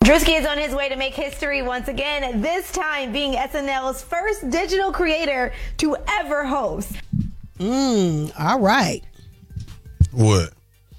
Drewski is on his way to make history once again, this time being SNL's first digital creator to ever host. All right. What?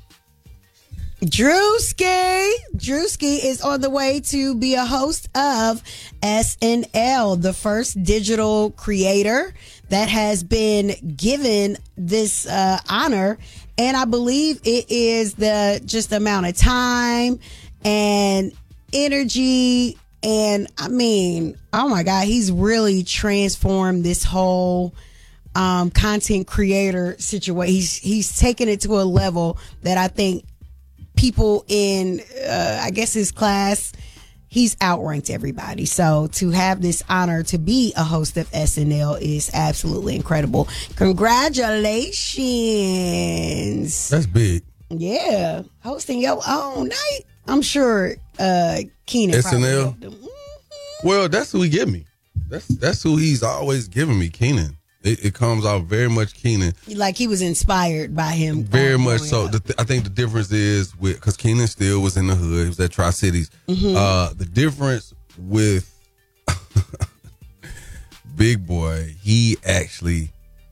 Drewski is on the way to be a host of SNL, the first digital creator that has been given this honor. And I believe it is the just amount of time and energy. And I mean, oh my God, he's really transformed this whole content creator situation. He's taken it to a level that I think people in, I guess his class, he's outranked everybody. So to have this honor to be a host of SNL is absolutely incredible. Congratulations. That's big. Yeah. Hosting your own night. I'm sure Keenan SNL. Well, that's who he give me. That's who he's always giving me, Keenan. It comes out very much Keenan. Like he was inspired by him. Very much so. I think the difference is because Keenan still was in the hood. He was at Tri-Cities. Mm-hmm. The difference with Big Boy, he actually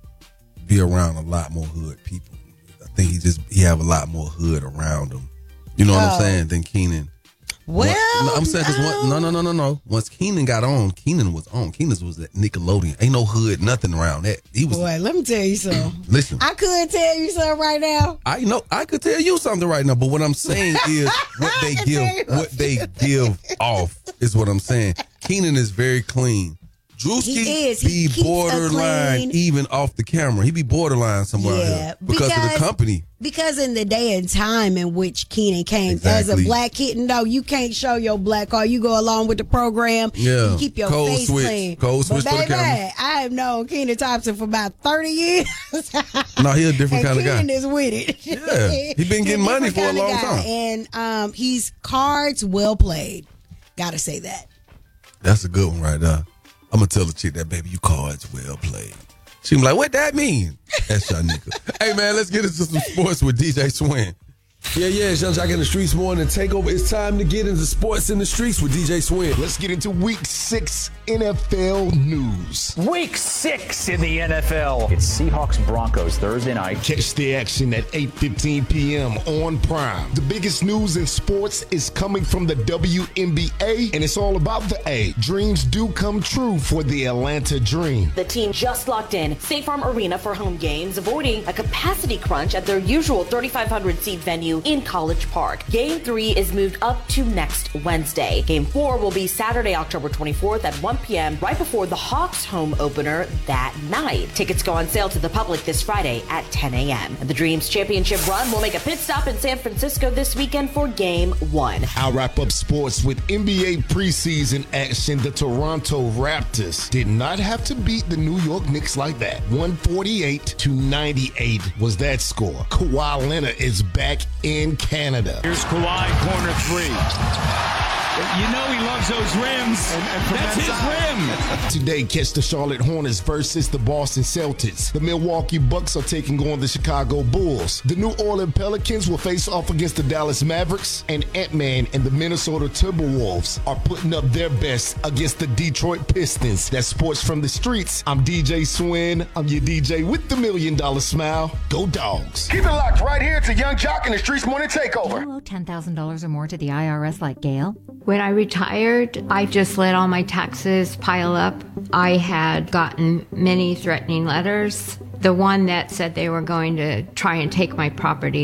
be around a lot more hood people. I think he have a lot more hood around him. You know what I'm saying? Than Keenan. Well, I'm saying because no. Once Keenan got on, Keenan was at Nickelodeon. Ain't no hood, nothing around that. He was. Boy, let me tell you something. Listen, I could tell you something right now. I know I could tell you something right now, but what I'm saying is what they give off is what I'm saying. Keenan is very clean. Drewski be borderline even off the camera. He be borderline somewhere here because of the company. Because in the day and time in which Keenan came as a black kitten, no, you can't show your black card. You go along with the program. Yeah. You keep your face clean. Code switch for the camera. I have known Keenan Thompson for about 30 years. No, he a different kind of guy. Keenan is with it. Yeah. He been getting money for a long time. And he's cards well played. Gotta say that. That's a good one right there. I'm going to tell the chick that, baby, you cards well played. She be like, what that mean? That's your nigga. Hey, man, let's get into some sports with DJ Swin. Yeah, it's Young Jock in the Streets morning. Takeover. It's time to get into sports in the streets with DJ Swin. Let's get into Week 6 NFL news. Week 6 in the NFL. It's Seahawks-Broncos Thursday night. Catch the action at 8:15 p.m. on Prime. The biggest news in sports is coming from the WNBA, and it's all about the A. Dreams do come true for the Atlanta Dream. The team just locked in State Farm Arena for home games, avoiding a capacity crunch at their usual 3,500-seat venue in College Park. Game 3 is moved up to next Wednesday. Game 4 will be Saturday, October 24th at 1 p.m. right before the Hawks home opener that night. Tickets go on sale to the public this Friday at 10 a.m. And the Dreams championship run will make a pit stop in San Francisco this weekend for Game 1. I'll wrap up sports with NBA preseason action. The Toronto Raptors did not have to beat the New York Knicks like that. 148-98 was that score. Kawhi Leonard is back in Canada. Here's Kawhi, corner 3. You know he loves those rims. That's his rim. Today, catch the Charlotte Hornets versus the Boston Celtics. The Milwaukee Bucks are taking on the Chicago Bulls. The New Orleans Pelicans will face off against the Dallas Mavericks, and Ant-Man and the Minnesota Timberwolves are putting up their best against the Detroit Pistons. That's sports from the streets. I'm DJ Swin. I'm your DJ with the $1 million smile. Go Dogs. Keep it locked right here to Young Jock in the Streets Morning Takeover. You owe $10,000 or more to the IRS like Gail? When I retired, I just let all my taxes pile up. I had gotten many threatening letters. The one that said they were going to try and take my property